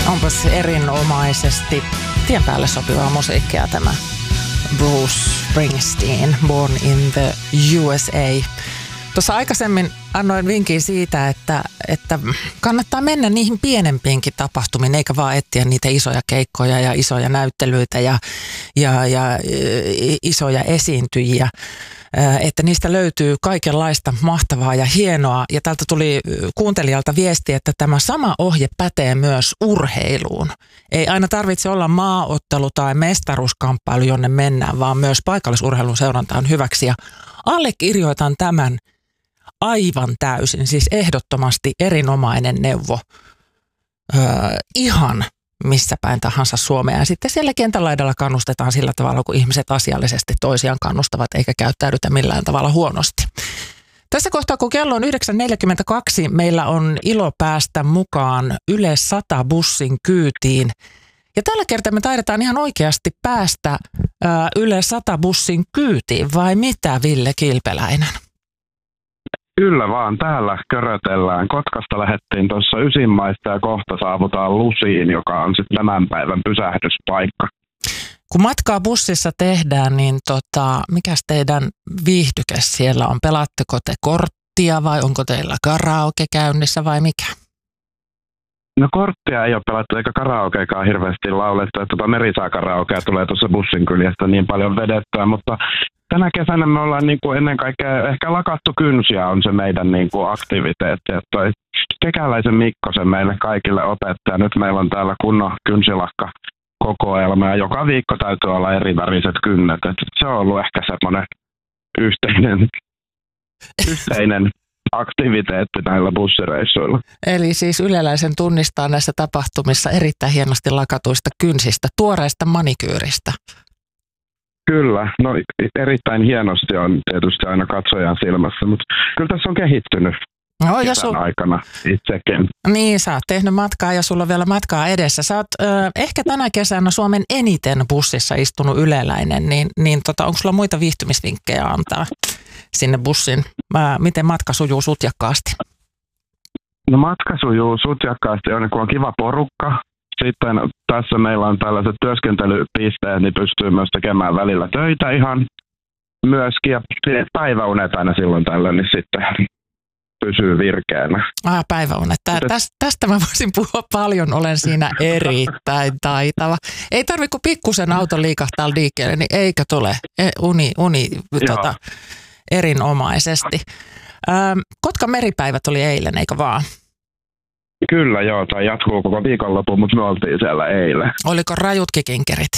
Onpas erinomaisesti tien päälle sopivaa musiikkia tämä Bruce Springsteen, Born in the USA. Tuossa aikaisemmin annoin vinkin siitä, että kannattaa mennä niihin pienempiinkin tapahtumiin, eikä vaan etsiä niitä isoja keikkoja ja isoja näyttelyitä ja isoja esiintyjiä. Että niistä löytyy kaikenlaista mahtavaa ja hienoa. Ja täältä tuli kuuntelijalta viesti, että tämä sama ohje pätee myös urheiluun. Ei aina tarvitse olla maaottelu tai mestaruuskamppailu, jonne mennään, vaan myös paikallisurheilun seuranta on hyväksi. Ja allekirjoitan tämän aivan täysin, siis ehdottomasti erinomainen neuvo. Ihan missä päin tahansa Suomea. Ja sitten siellä kentän laidalla kannustetaan sillä tavalla, kun ihmiset asiallisesti toisiaan kannustavat, eikä käyttäydytä millään tavalla huonosti. Tässä kohtaa, kun kello on 9.42, meillä on ilo päästä mukaan Yle 100 bussin kyytiin. Ja tällä kertaa me taidetaan ihan oikeasti päästä Yle 100 bussin kyytiin, vai mitä, Ville Kilpeläinen? Kyllä vaan, täällä körötellään. Kotkasta lähdettiin tuossa Ysinmaista ja kohta saavutaan Lusiin, joka on sitten tämän päivän pysähdyspaikka. Kun matkaa bussissa tehdään, niin mikäs teidän viihdyke siellä on? Pelaatteko te korttia vai onko teillä karaoke käynnissä vai mikä? No korttia ei ole pelattu eikä karaokeakaan hirveästi laulettu. Merisaa-karaokea tulee tuossa bussin kyljestä niin paljon vedettyä, mutta tänä kesänä me ollaan ennen kaikkea ehkä lakattu kynsiä on se meidän aktiviteetti. Toi Kekäläisen Mikkosen meille kaikille opettaja. Nyt meillä on täällä kunnon kynsilakka kokoelma ja joka viikko täytyy olla eri väriset kynnet. Se on ollut ehkä semmoinen yhteinen aktiviteetti näillä bussireissuilla. Eli siis yleläisen tunnistaa näissä tapahtumissa erittäin hienosti lakatuista kynsistä, tuoreista manikyyristä. Kyllä, no erittäin hienosti on tietysti aina katsojan silmässä, mutta kyllä tässä on kehittynyt kesän aikana itsekin. Niin, sä oot tehnyt matkaa ja sulla on vielä matkaa edessä. Sä oot ehkä tänä kesänä Suomen eniten bussissa istunut yleläinen, niin onko sulla muita viihtymisvinkkejä antaa sinne bussin? Miten matka sujuu sutjakkaasti? No matka sujuu sutjakkaasti, kun on kiva porukka. Sitten tässä meillä on tällaiset työskentelypisteet, niin pystyy myös tekemään välillä töitä ihan myöskin. Ja päiväunet aina silloin tällöin, niin sitten pysyy virkeänä. Päiväunet. Tästä mä voisin puhua paljon, olen siinä erittäin taitava. Ei tarvitse kuin pikkusen auton liikahtaa liikkeelle, niin eikö tule uni erinomaisesti. Kotkan meripäivät oli eilen, eikö vaan? Kyllä joo, tai jatkuu koko viikonloppu, mutta me oltiin siellä eilen. Oliko rajutkin kinkerit?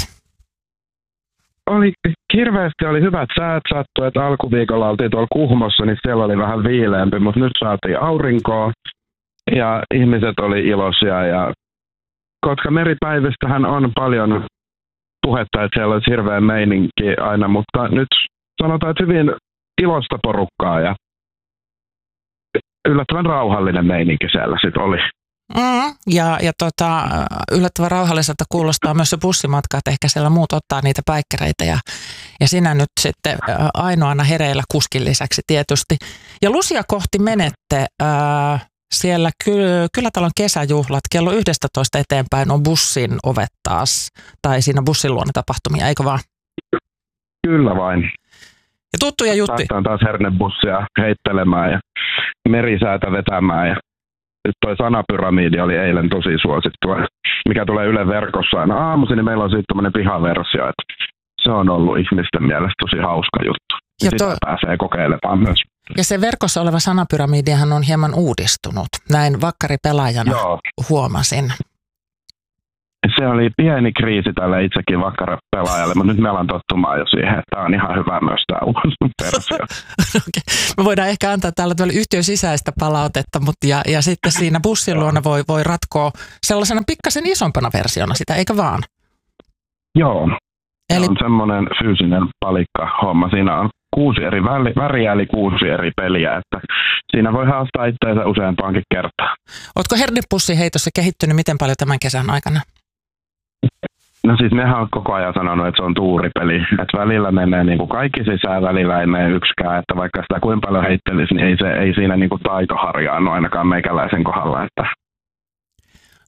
Hirveästi oli hyvät säät sattui, että alkuviikolla oltiin tuolla Kuhmossa, niin siellä oli vähän viileämpi, mutta nyt saatiin aurinkoa ja ihmiset oli iloisia. Ja koska meripäivistähän on paljon puhetta, että siellä olisi hirveä meininki aina, mutta nyt sanotaan, että hyvin iloista porukkaa ja yllättävän rauhallinen meininki siellä sitten oli. Ja yllättävän rauhalliselta kuulostaa myös se bussimatka, että ehkä siellä muut ottaa niitä päikkäreitä ja sinä nyt sitten ainoana hereillä kuskin lisäksi tietysti. Ja Lusia kohti menette, siellä Kylätalon kesäjuhlat, kello 11 eteenpäin on bussin ovet taas, tai siinä bussin luona tapahtumia, eikö vaan? Kyllä vain. Ja tuttuja juttuja. Päästään taas hernebussia heittelemään ja merisäätä vetämään ja nyt toi sanapyramidi oli eilen tosi suosittua, mikä tulee Ylen verkossa aina aamuisin, niin meillä on siitä tämmöinen pihaversio, että se on ollut ihmisten mielestä tosi hauska juttu. Ja sitä pääsee kokeilemaan myös. Ja se verkossa oleva sanapyramidihan on hieman uudistunut. Näin vakkaripelaajana huomasin. Se oli pieni kriisi tälle itsekin vakkaripelaajalle, mutta nyt me ollaan tottumaan jo siihen, että tämä on ihan hyvä myös tämä uusi versio. Okay. Me voidaan ehkä antaa täällä yhtiön sisäistä palautetta, mutta ja sitten siinä bussin luona voi ratkoa sellaisena pikkasen isompana versiona sitä, eikä vaan? Joo, eli on semmoinen fyysinen palikka-homma. Siinä on 6 eri väriä, eli 6 eri peliä, että siinä voi haastaa itseensä useampaankin kertaa. Ootko hernepussin heitossa kehittynyt miten paljon tämän kesän aikana? No siis nehän on koko ajan sanonut, että se on tuuripeli. Että välillä menee niin kuin kaikki sisään, välillä ei mene yksikään. Että vaikka sitä kuinka paljon heittelisi, niin ei siinä niin kuin taito harjaannu ainakaan meikäläisen kohdalla. Että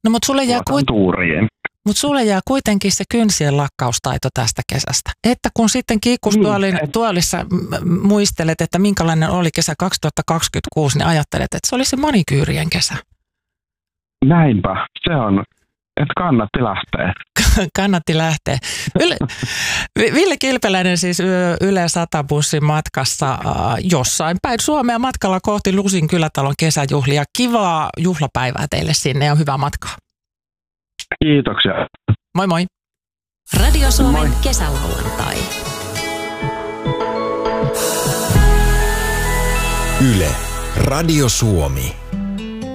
No mutta tuuriin. Mutta sulle jää kuitenkin se kynsien lakkaustaito tästä kesästä. Että kun sitten kiikkustuolissa muistelet, että minkälainen oli kesä 2026, niin ajattelet, että se oli se manikyyrien kesä. Näinpä, se on. Että kannatti lähteä. Kannatti lähteä. Ville Kilpeläinen siis Yle 100-bussin matkassa jossain päin Suomea matkalla kohti Lusin kylätalon kesäjuhlia. Kivaa juhlapäivää teille sinne ja hyvää matkaa. Kiitoksia. Moi moi. Radio Suomen kesälauantai. Yle, Radio Suomi.